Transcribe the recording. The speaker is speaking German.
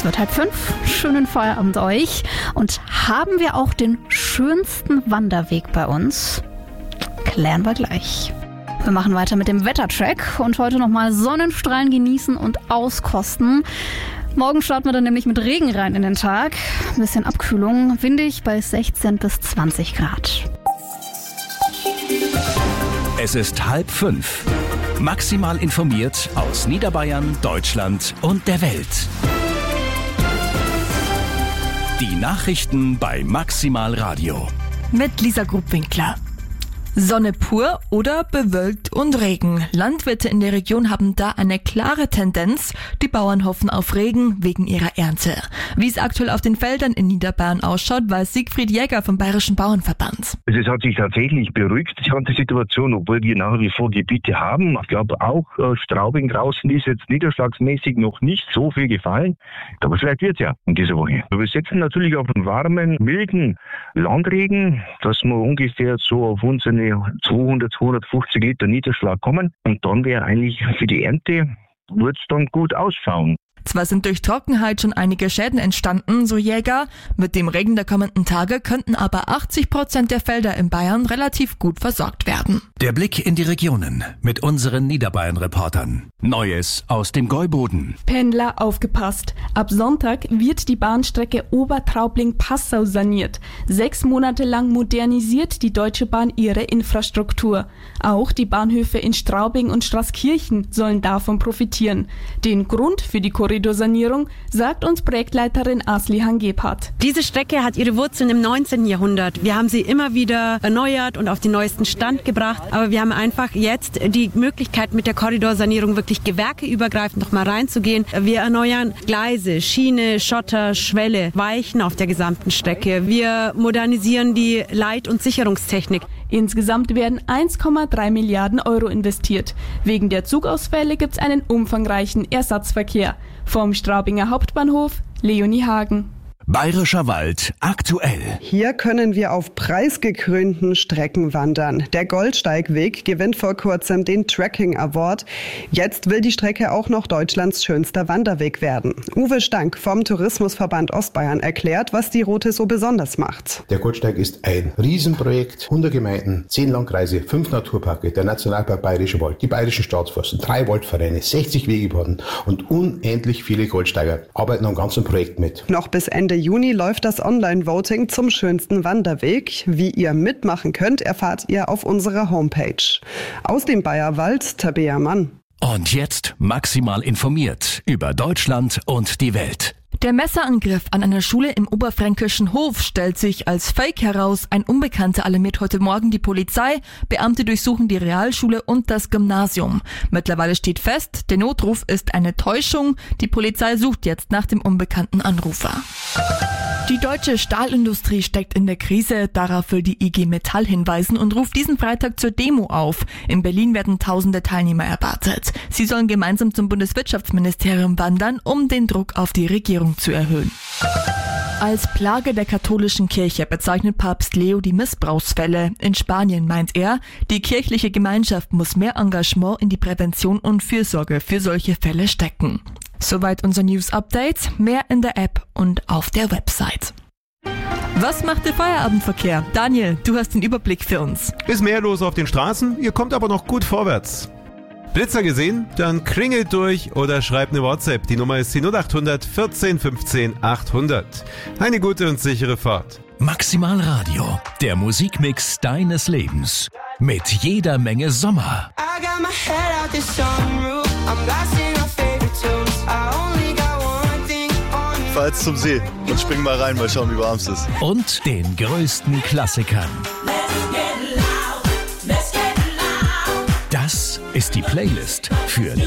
Es wird 4:30. Schönen Feierabend euch. Und haben wir auch den schönsten Wanderweg bei uns? Klären wir gleich. Wir machen weiter mit dem Wettertrack und heute nochmal Sonnenstrahlen genießen und auskosten. Morgen starten wir dann nämlich mit Regen rein in den Tag. Ein bisschen Abkühlung, windig bei 16 bis 20 Grad. Es ist 4:30. Maximal informiert aus Niederbayern, Deutschland und der Welt. Die Nachrichten bei Maximal Radio. Mit Lisa Grubwinkler. Sonne pur oder bewölkt und Regen. Landwirte in der Region haben da eine klare Tendenz. Die Bauern hoffen auf Regen wegen ihrer Ernte. Wie es aktuell auf den Feldern in Niederbayern ausschaut, weiß Siegfried Jäger vom Bayerischen Bauernverband. Es hat sich tatsächlich beruhigt, die ganze Situation, obwohl wir nach wie vor Gebiete haben. Ich glaube auch Straubing draußen ist jetzt niederschlagsmäßig noch nicht so viel gefallen. Aber vielleicht wird es ja in dieser Woche. Wir setzen natürlich auf einen warmen, milden Landregen, dass wir ungefähr so auf unsere 200, 250 Liter Niederschlag kommen. Und dann wäre eigentlich für die Ernte, wird es dann gut ausschauen. Zwar sind durch Trockenheit schon einige Schäden entstanden, so Jäger. Mit dem Regen der kommenden Tage könnten aber 80% der Felder in Bayern relativ gut versorgt werden. Der Blick in die Regionen mit unseren Niederbayern-Reportern. Neues aus dem Gäuboden. Pendler, aufgepasst. Ab Sonntag wird die Bahnstrecke Obertraubling-Passau saniert. 6 Monate lang modernisiert die Deutsche Bahn ihre Infrastruktur. Auch die Bahnhöfe in Straubing und Straßkirchen sollen davon profitieren. Den Grund für die Korridorsanierung sagt uns Projektleiterin Aslihan Gebhardt. Diese Strecke hat ihre Wurzeln im 19. Jahrhundert. Wir haben sie immer wieder erneuert und auf den neuesten Stand gebracht. Aber wir haben einfach jetzt die Möglichkeit, mit der Korridorsanierung wirklich gewerkeübergreifend nochmal reinzugehen. Wir erneuern Gleise, Schiene, Schotter, Schwelle, Weichen auf der gesamten Strecke. Wir modernisieren die Leit- und Sicherungstechnik. Insgesamt werden 1,3 Milliarden Euro investiert. Wegen der Zugausfälle gibt es einen umfangreichen Ersatzverkehr. Vom Straubinger Hauptbahnhof, Leonie Hagen. Bayerischer Wald aktuell. Hier können wir auf preisgekrönten Strecken wandern. Der Goldsteigweg gewinnt vor kurzem den Trekking Award. Jetzt will die Strecke auch noch Deutschlands schönster Wanderweg werden. Uwe Stank vom Tourismusverband Ostbayern erklärt, was die Route so besonders macht. Der Goldsteig ist ein Riesenprojekt. 100 Gemeinden, 10 Landkreise, 5 Naturparke, der Nationalpark Bayerischer Wald, die Bayerischen Staatsforsten, 3 Waldvereine, 60 Wegebahnen und unendlich viele Goldsteiger arbeiten am ganzen Projekt mit. Noch bis Ende Juni läuft das Online-Voting zum schönsten Wanderweg. Wie ihr mitmachen könnt, erfahrt ihr auf unserer Homepage. Aus dem Bayerwald, Tabea Mann. Und jetzt maximal informiert über Deutschland und die Welt. Der Messerangriff an einer Schule im oberfränkischen Hof stellt sich als Fake heraus. Ein Unbekannter alarmiert heute Morgen die Polizei. Beamte durchsuchen die Realschule und das Gymnasium. Mittlerweile steht fest, der Notruf ist eine Täuschung. Die Polizei sucht jetzt nach dem unbekannten Anrufer. Die deutsche Stahlindustrie steckt in der Krise. Darauf will die IG Metall hinweisen und ruft diesen Freitag zur Demo auf. In Berlin werden tausende Teilnehmer erwartet. Sie sollen gemeinsam zum Bundeswirtschaftsministerium wandern, um den Druck auf die Regierung zu erhöhen. Als Plage der katholischen Kirche bezeichnet Papst Leo die Missbrauchsfälle. In Spanien meint er, die kirchliche Gemeinschaft muss mehr Engagement in die Prävention und Fürsorge für solche Fälle stecken. Soweit unser News-Update. Mehr in der App und auf der Website. Was macht der Feierabendverkehr? Daniel, du hast den Überblick für uns. Ist mehr los auf den Straßen, ihr kommt aber noch gut vorwärts. Blitzer gesehen? Dann klingelt durch oder schreibt eine WhatsApp. Die Nummer ist die 0800 14 15 800. Eine gute und sichere Fahrt. Maximal Radio, der Musikmix deines Lebens. Mit jeder Menge Sommer. Ich fahr jetzt zum See und spring mal rein, mal schauen, wie warm es ist. Und den größten Klassikern. Das ist die Playlist für